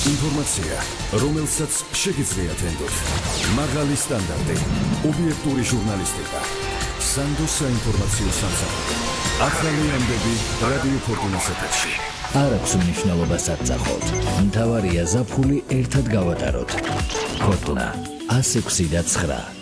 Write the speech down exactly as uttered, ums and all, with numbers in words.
ინფორმაცია, რომელსაც შეგიძლიათ ენდოთ. მაღალი სტანდარტი, ობიექტური ჟურნალისტიკა. სანდოს საინფორმაციო სამსახური. ახალი ამბები რადიო ფორტუნას ეთერში. არ აქვს მნიშვნელობას აწახოთ. მთავარია ზაფხული ერთად გავატაროთ. ფორტუნა, ასი ექვსი და ცხრა.